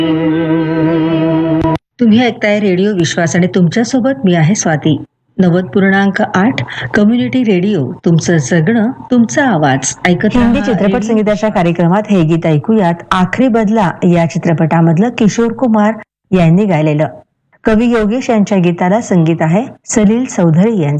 तुम्ही ऐकताय रेडिओ विश्वास आणि तुमच्यासोबत मी आहे स्वाती. 90.8 कम्युनिटी रेडिओ, तुमचं जगणं तुमचा आवाज. ऐकत हिंदी रहा चित्रपट रेडिओ संगीताच्या कार्यक्रमात हे गीत ऐकूयात. आखरी बदला या चित्रपटामधलं किशोर कुमार यांनी गायलेलं. कवी योगेश यांच्या गीताला संगीत आहे सलील चौधरी यांचं.